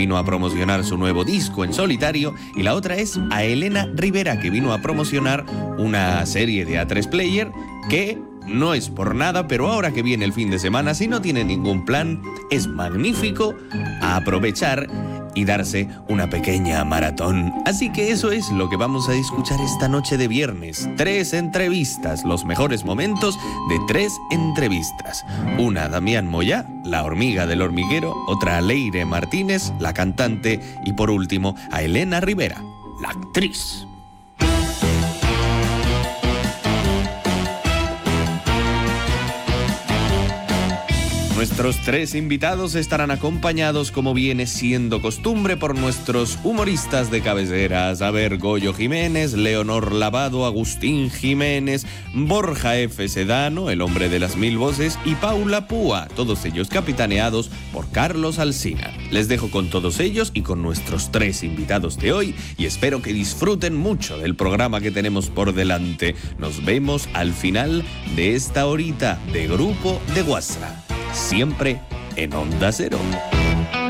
vino a promocionar su nuevo disco en solitario, y la otra es a Elena Rivera, que vino a promocionar una serie de A3 Player que no es por nada, pero ahora que viene el fin de semana, si no tiene ningún plan, es magnífico a aprovechar y darse una pequeña maratón. Así que eso es lo que vamos a escuchar esta noche de viernes. 3 entrevistas, los mejores momentos de 3 entrevistas. Una a Damián Moyá, la hormiga del hormiguero, otra a Leire Martínez, la cantante, y por último a Elena Rivera, la actriz. Nuestros 3 invitados estarán acompañados, como viene siendo costumbre, por nuestros humoristas de cabecera. A ver, Goyo Jiménez, Leonor Lavado, Agustín Jiménez, Borja F. Sedano, el hombre de las 1000 voces, y Paula Púa, todos ellos capitaneados por Carlos Alsina. Les dejo con todos ellos y con nuestros 3 invitados de hoy, y espero que disfruten mucho del programa que tenemos por delante. Nos vemos al final de esta horita de Grupo de Guasra. Siempre en Onda Cero.